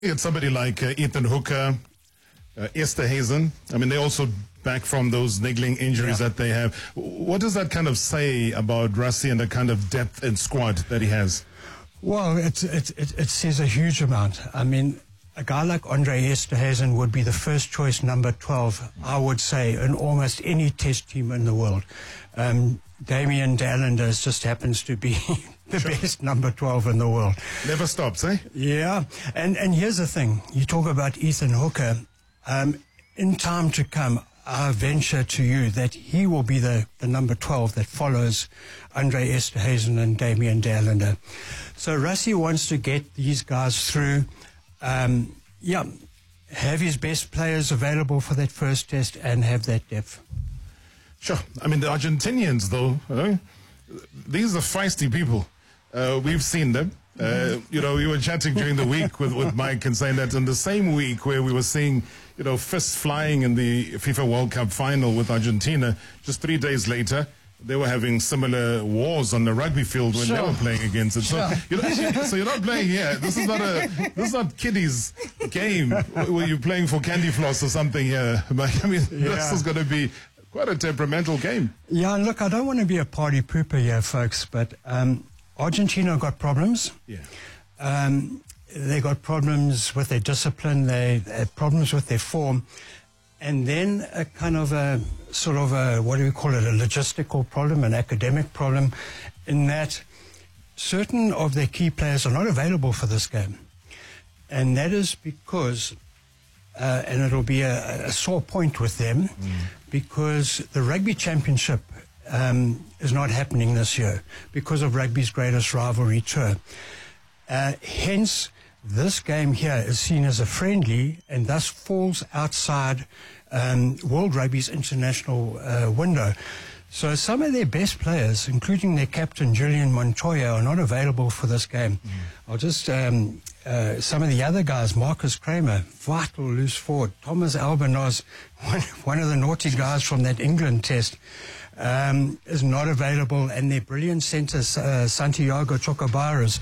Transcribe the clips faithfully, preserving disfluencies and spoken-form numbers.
It's somebody like uh, Ethan Hooker, uh, Esterhuizen. I mean, they're also back from those niggling injuries yeah. that they have. What does that kind of say about Rassie and the kind of depth and squad that he has? Well, it, it, it, it says a huge amount. I mean, a guy like Andre Esterhuizen would be the first choice number twelve, I would say, in almost any test team in the world. Um, Damian de Allende just happens to be the sure. best number twelve in the world. Never stops, eh? Yeah. And, and here's the thing. You talk about Ethan Hooker. Um, in time to come, I venture to you that he will be the, the number twelve that follows Andre Esterhuizen and Damian de Allende. So Rassie wants to get these guys through. Um, yeah, have his best players available for that first test and have that depth. Sure. I mean, the Argentinians, though, uh, these are feisty people. Uh, we've seen them. Uh, you know, we were chatting during the week with, with Mike and saying that in the same week where we were seeing, you know, fists flying in the FIFA World Cup final with Argentina, just three days later, they were having similar wars on the rugby field when sure. they were playing against it. So, sure. you know, so you're not playing here. This is not a this is not kiddies game where you're playing for candy floss or something here. But I mean, yeah. this is going to be quite a temperamental game. Yeah, and look, I don't want to be a party pooper here, folks, but um, Argentina got problems. Yeah. Um, they got problems with their discipline. They had problems with their form. And then a kind of a sort of a, what do we call it, a logistical problem, an academic problem, in that certain of their key players are not available for this game. And that is because, uh, and it'll be a, a sore point with them, mm. because the Rugby Championship um, is not happening this year because of rugby's greatest rivalry tour. Uh, hence, this game here is seen as a friendly and thus falls outside um, World Rugby's international uh, window. So some of their best players, including their captain Julian Montoya, are not available for this game. Mm. I'll just, um, uh, some of the other guys, Marcus Kramer, vital loose forward, Thomas Albanos, one, one of the naughty guys from that England test, um, is not available, and their brilliant centre, uh, Santiago Chocobaras.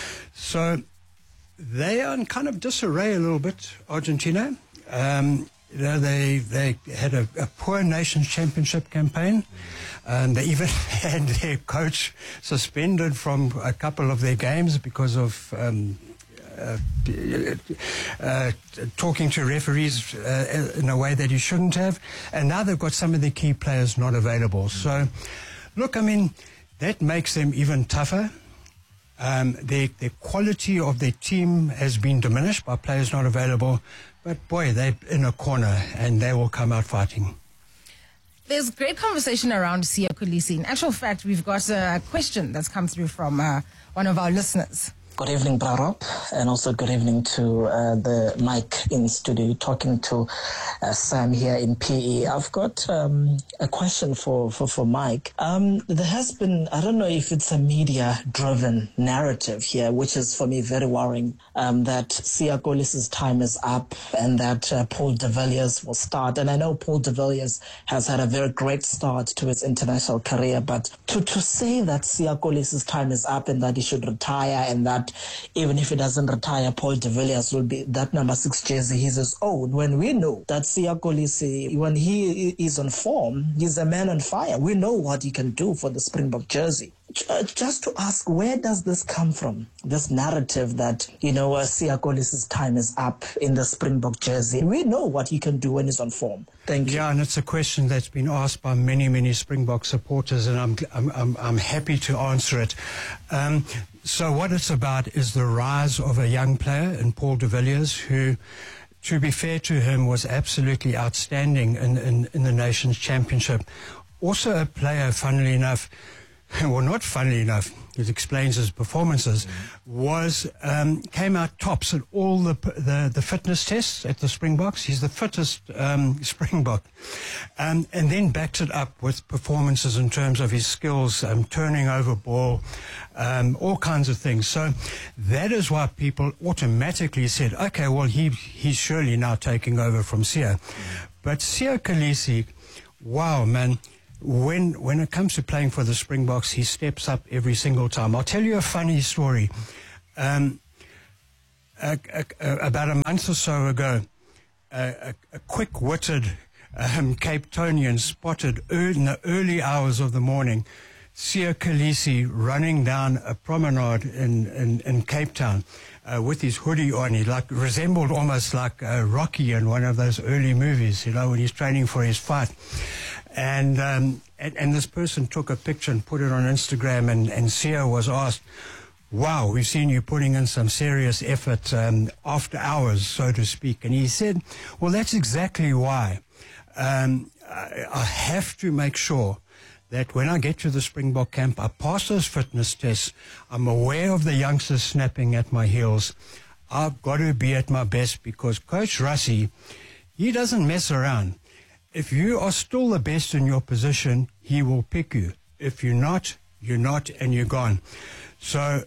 So they are in kind of disarray a little bit, Argentina. Um, you know, they they had a, a poor Nations Championship campaign. Um, they even had their coach suspended from a couple of their games because of um, uh, uh, talking to referees uh, in a way that he shouldn't have. And now they've got some of their key players not available. So, look, I mean, that makes them even tougher. Um, the, the quality of their team has been diminished by players not available, but boy, they're in a corner and they will come out fighting. There's great conversation around Siya Kolisi. In actual fact, we've got a question that's come through from uh, one of our listeners. Good evening, Brarop, and also good evening to uh, the Mike in studio, talking to uh, Sam here in P E. I've got um, a question for, for, for Mike. Um, there has been, I don't know if it's a media-driven narrative here, which is for me very worrying, um, that Siya Kolisi's time is up and that uh, Paul de Villiers will start. And I know Paul de Villiers has had a very great start to his international career, but to, to say that Siya Kolisi's time is up and that he should retire and that even if he doesn't retire, Paul de Villiers will be that number six jersey, he's his own. When we know that Siya Kolisi, when he is on form, he's a man on fire. We know what he can do for the Springbok jersey. Just to ask, where does this come from? This narrative that, you know, uh, Siya Kolisi's time is up in the Springbok jersey. We know what he can do when he's on form. Thank you. Yeah, and it's a question that's been asked by many, many Springbok supporters, and I'm I'm I'm, I'm happy to answer it. Um, so what it's about is the rise of a young player in Paul de Villiers, who, to be fair to him, was absolutely outstanding in, in, in the Nations Championship. Also a player, funnily enough, well, not funnily enough, it explains his performances, was um, came out tops at all the, the the fitness tests at the Springboks. He's the fittest um, Springbok. Um, and then backed it up with performances in terms of his skills, um, turning over ball, um, all kinds of things. So that is why people automatically said, okay, well, he he's surely now taking over from Siya. But Siya Kolisi, wow, man, When when it comes to playing for the Springboks, he steps up every single time. I'll tell you a funny story. Um, a, a, a, about a month or so ago, a, a, a quick-witted um, Cape Townian spotted early, in the early hours of the morning Siya Kolisi running down a promenade in, in, in Cape Town uh, with his hoodie on. He like resembled almost like uh, Rocky in one of those early movies, you know, when he's training for his fight. And, um, and, and this person took a picture and put it on Instagram, and, and Siya was asked, wow, we've seen you putting in some serious effort um, after hours, so to speak. And he said, well, that's exactly why. Um, I, I have to make sure that when I get to the Springbok camp, I pass those fitness tests. I'm aware of the youngsters snapping at my heels. I've got to be at my best, because Coach Rassie, he doesn't mess around. If you are still the best in your position, he will pick you. If you're not, you're not, and you're gone. So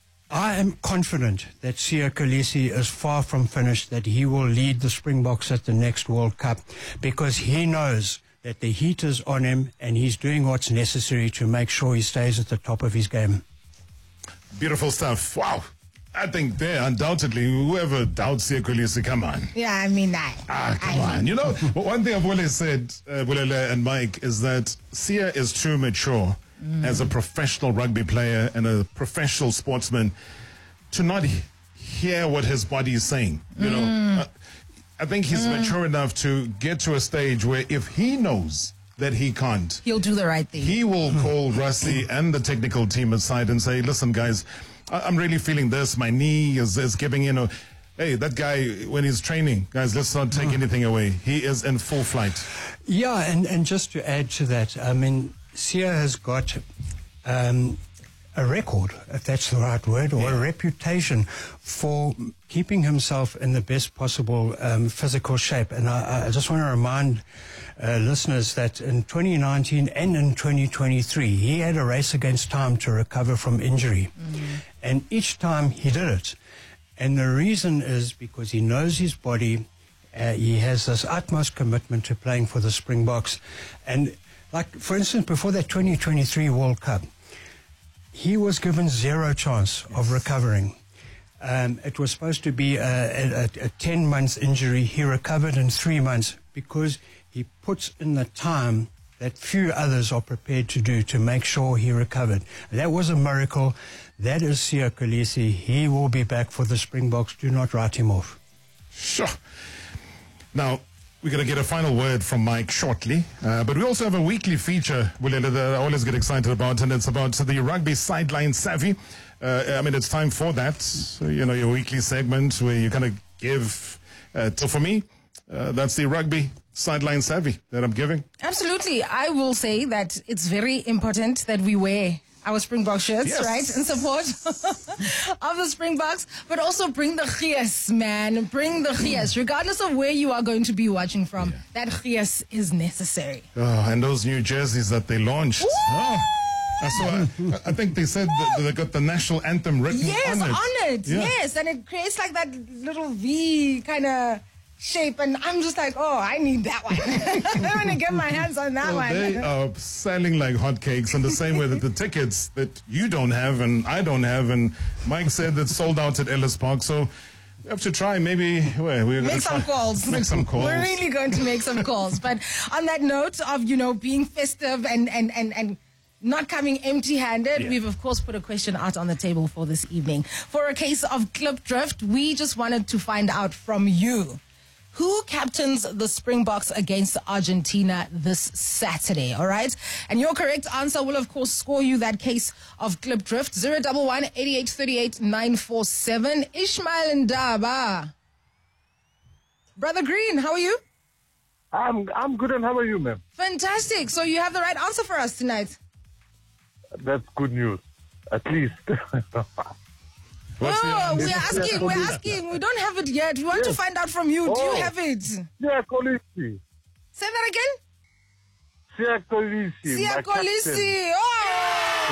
I am confident that Siya Kolisi is far from finished, that he will lead the Springboks at the next World Cup, because he knows that the heat is on him, and he's doing what's necessary to make sure he stays at the top of his game. Beautiful stuff. Wow. I think there, undoubtedly, whoever doubts Siya Kolisi, come on. Yeah, I mean that. Ah, come I on. You know, one thing I've always said, uh, Bulele and Mike, is that Siya is too mature mm. as a professional rugby player and a professional sportsman to not he- hear what his body is saying. You mm. know, uh, I think he's mm. mature enough to get to a stage where if he knows that he can't, he'll do the right thing. He will call Rassie and the technical team aside and say, listen, guys, I- I'm really feeling this. My knee is, is giving, you know, hey, that guy, when he's training, guys, let's not take anything away. He is in full flight. Yeah, and, and just to add to that, I mean, Siya has got um, a record, if that's the right word, or yeah. a reputation for keeping himself in the best possible um, physical shape. And I, I just want to remind uh, listeners that in twenty nineteen and in twenty twenty-three, he had a race against time to recover from injury. Mm. And each time he did it. And the reason is because he knows his body. Uh, he has this utmost commitment to playing for the Springboks. And like, for instance, before that twenty twenty-three World Cup, he was given zero chance yes. of recovering. Um, it was supposed to be a, a, a ten-month injury. He recovered in three months because he puts in the time that few others are prepared to do to make sure he recovered. That was a miracle. That is Siya Kolisi. He will be back for the Springboks. Do not write him off. Sure. Now, we're going to get a final word from Mike shortly, uh, but we also have a weekly feature that I always get excited about, and it's about the Rugby Sideline Savvy. Uh, I mean, it's time for that, so, you know, your weekly segment where you kind of give, uh, so for me, uh, that's the Rugby Sideline Savvy that I'm giving. Absolutely. I will say that it's very important that we wear our Springbok shirts, yes. right, in support of the Springboks, but also bring the gees, man. Bring the gees. Regardless of where you are going to be watching from, yeah. that gees is necessary. Oh, and those new jerseys that they launched. Oh, I, saw, I, I think they said that they got the national anthem written yes, on it. on it. Yeah. Yes, and it creates like that little V kind of shape, and I'm just like, oh, I need that one. I want to get my hands on that well, one. They are selling like hotcakes in the same way that the tickets that you don't have and I don't have, and Mike said it's sold out at Ellis Park, so we have to try. Maybe well, we're make some try, calls. Make some calls. We're really going to make some calls. But on that note of, you know, being festive and and and and not coming empty-handed, yeah. we've, of course, put a question out on the table for this evening. For a case of Klipdrift, we just wanted to find out from you, who captains the Springboks against Argentina this Saturday, all right? And your correct answer will, of course, score you that case of Klipdrift. zero one one, eight eight three eight, nine four seven. Ishmael Ndaba. Brother Green, how are you? I'm I'm good, and how are you, ma'am? Fantastic. So you have the right answer for us tonight. That's good news, at least. Oh, we're asking, we're asking. We don't have it yet. We want yes. to find out from you. Oh. Do you have it? Siya Kolisi. Say that again? Siya Kolisi. Siya Kolisi. Oh!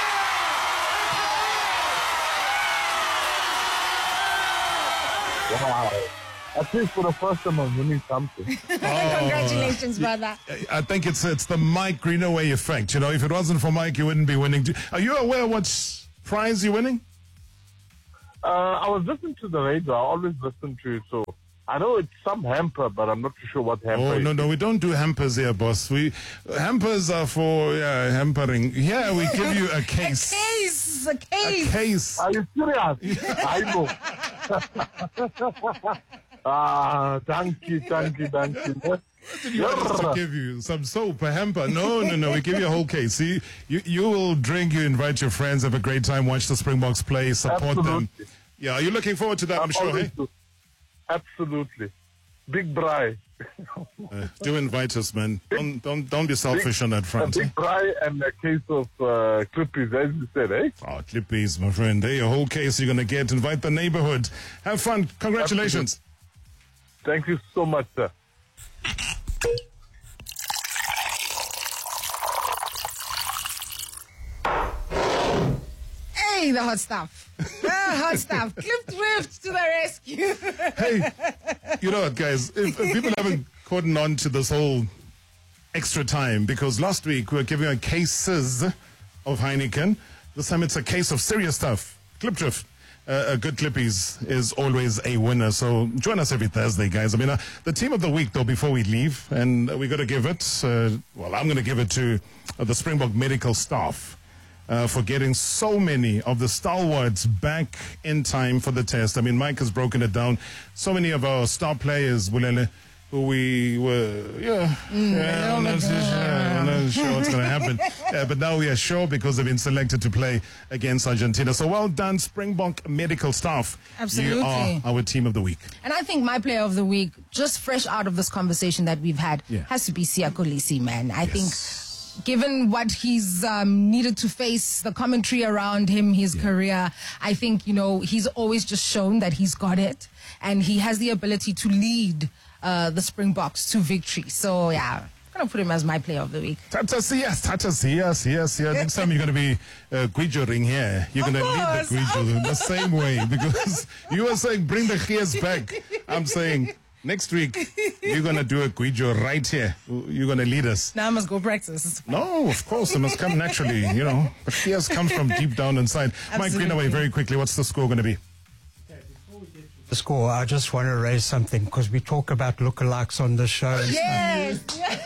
Wow. At least for the first time I'm winning something. Oh. Congratulations, brother. I think it's it's the Mike Greenaway effect. You know, if it wasn't for Mike, you wouldn't be winning. Are you aware what prize you're winning? Uh, I was listening to the radio. I always listen to it, so I know it's some hamper, but I'm not too sure what hamper Oh, is. no, no, we don't do hampers here, boss. We Hampers are for yeah, hampering. Yeah, we give you a case. A case, a A case. case. Are you serious? I know. Ah, thank you, thank you, thank you. You want us to give you some soap, a hamper? No, no, no. We give you a whole case. See, you you will drink, you invite your friends, have a great time, watch the Springboks play, support them. Absolutely. Yeah, are you looking forward to that? I'm, I'm sure. always Hey? do. Absolutely. Big braai. Uh, do invite us, man. Don't don't don't be selfish on that A front. eh? big braai and a case of uh, clippies, as you said, eh? Oh, Clippies, my friend. There, your whole case you're gonna get. Invite the neighborhood. Have fun. Congratulations. Thank you so much, sir. Hey, the hot stuff. The hot stuff. Clip Drift to the rescue. Hey, you know what, guys? If, if people haven't caught on to this whole extra time, because last week we were giving out cases of Heineken. This time it's a case of serious stuff. Clip Drift. Uh, a good Clippies is always a winner. So join us every Thursday, guys. I mean, uh, the team of the week, though, before we leave, and we got to give it, uh, well, I'm going to give it to uh, the Springbok medical staff. Uh, for getting so many of the stalwarts back in time for the test. I mean, Mike has broken it down. So many of our star players, Bulele, who we were, yeah, yeah I'm not, sure, I'm not sure what's going to happen. Uh, but now we are sure because they've been selected to play against Argentina. So well done, Springbok medical staff. Absolutely. You are our team of the week. And I think my player of the week, just fresh out of this conversation that we've had, Yeah. has to be Siya Kolisi, man. I Yes. think given what he's um, needed to face, the commentary around him, his Yeah. career, I think, you know, he's always just shown that he's got it. And he has the ability to lead uh, the Springboks to victory. So, yeah, I'm going to put him as my player of the week. Tata Sias, Tata Sias, yes, yeah. Next time you're going to be uh, Guijoring here. You're Of going to lead course, the Guijo the same way because you were saying bring the Gears back. I'm saying next week you're going to do a Guijo right here. You're going to lead us. Now I must go practice. No, of course, it must come naturally, you know. But Gears comes from deep down inside. Mike Absolutely. Greenaway, very quickly, what's the score going to be? The score, I just want to raise something because we talk about lookalikes on the show. Yes.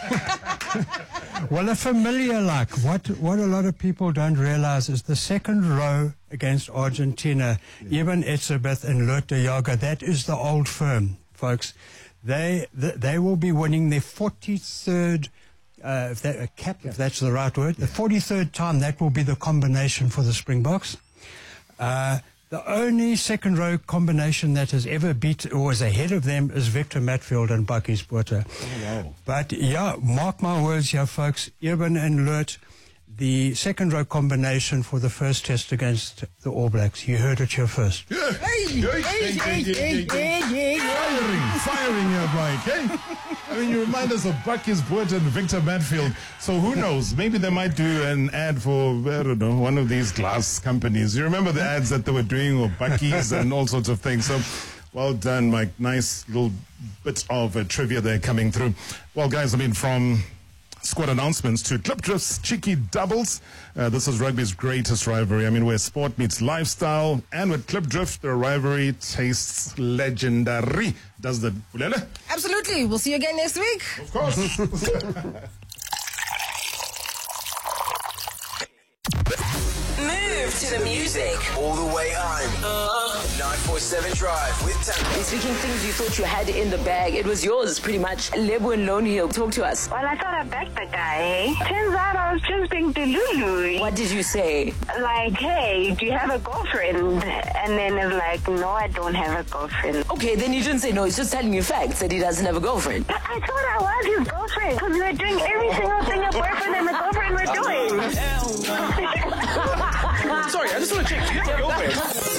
Well, a familiar like, what, what a lot of people don't realize is the second row against Argentina, Eben Etzebeth and Lotte Jager, that is the old firm, folks. They, they, they will be winning their forty-third uh, if that, a cap, if that's the right word, the forty-third time that will be the combination for the Springboks. Uh, The only second row combination that has ever beat or was ahead of them is Victor Matfield and Bucky Sporter. Oh, wow. But yeah, mark my words here, folks. Eben and Lurt, the second row combination for the first test against the All Blacks. You heard it here first. Yeah. Hey, Yeah, hey, yeah, hey, yeah, hey, yeah, yeah. hey, yeah, yeah. Firing, firing here, Mike. Hey? I mean, you remind us of Bucky's Boyd and Victor Matfield. So who knows? Maybe they might do an ad for, I don't know, one of these glass companies. You remember the ads that they were doing, or Bucky's and all sorts of things. So well done, Mike. Nice little bit of uh, trivia there coming through. Well, guys, I mean, from squad announcements to Clip Drift's cheeky doubles. Uh, this is rugby's greatest rivalry. I mean, where sport meets lifestyle. And with Clip Drift, the rivalry tastes legendary. Does the Bulele? Absolutely. We'll see you again next week. Of course. Move to the music. All the way home. Uh, nine four seven Drive with Tango. Speaking things you thought you had in the bag, it was yours pretty much. Lebu and Lone Hill, talk to us. Well, I thought I backed the guy. eh? Turns out I was just being delulu. What did you say? Like, hey, do you have a girlfriend? And then it's like, no, I don't have a girlfriend. Okay, then you didn't say no. He's just telling you facts that he doesn't have a girlfriend. But I thought I was his girlfriend because we were doing every single thing a boyfriend and a girlfriend were doing. Sorry, I just want to check. Do you have a girlfriend?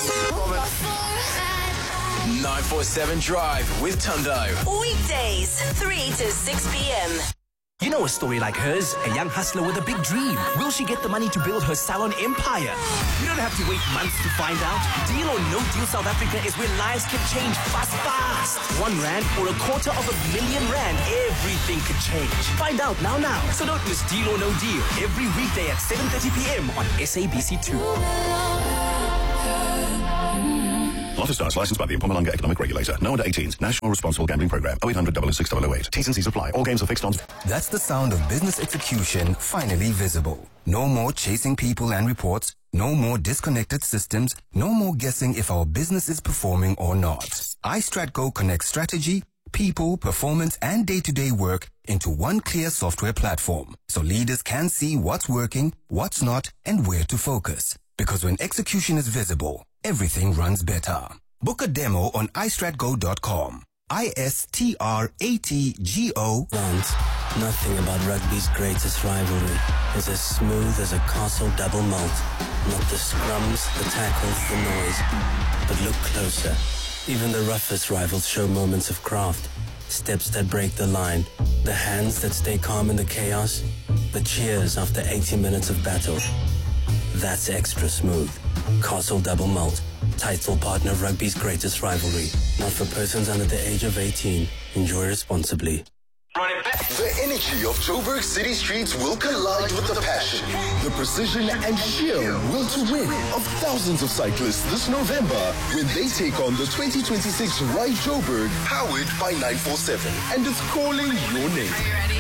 nine four seven Drive with Tundo. Weekdays, three to six p.m. You know a story like hers, a young hustler with a big dream. Will she get the money to build her salon empire? You don't have to wait months to find out. Deal or No Deal South Africa is where lives can change fast, fast. One rand or a quarter of a million rand, everything could change. Find out now, now. So don't miss Deal or No Deal every weekday at seven thirty p.m. on S A B C two. Stars, licensed by the Mpumalanga Economic Regulator. No under eighteens. National Responsible Gambling Program. oh eight hundred, double oh six, double oh eight. T's and C's apply. All games are fixed on... That's the sound of business execution finally visible. No more chasing people and reports. No more disconnected systems. No more guessing if our business is performing or not. iStratGo connects strategy, people, performance, and day-to-day work into one clear software platform, so leaders can see what's working, what's not, and where to focus. Because when execution is visible, everything runs better. Book a demo on i strat go dot com. I S T R A T G O. Lance, nothing about rugby's greatest rivalry is as smooth as a Castle double malt. Not the scrums, the tackles, the noise. But look closer. Even the roughest rivals show moments of craft. Steps that break the line. The hands that stay calm in the chaos. The cheers after eighty minutes of battle. That's extra smooth. Castle Double Malt. Title partner of rugby's greatest rivalry. Not for persons under the age of eighteen. Enjoy responsibly. The energy of Joburg city streets will collide with the passion, the precision and sheer will to win of thousands of cyclists this November when they take on the twenty twenty-six Ride Joburg, powered by nine four seven, and it's calling your name.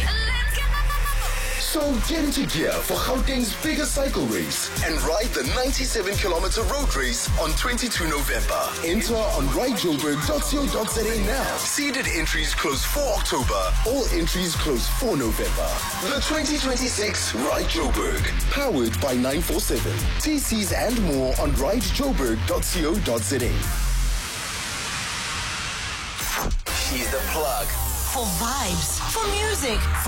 So get into gear for Gauteng's biggest cycle race and ride the ninety-seven kilometer road race on twenty-second of November. Enter on ride joburg dot co dot za now. Seeded entries close for October. All entries close for November. The twenty twenty-six Ride Joburg, powered by nine four seven. T Cs and more on ride joburg dot co dot za. She's the plug. For vibes, for music,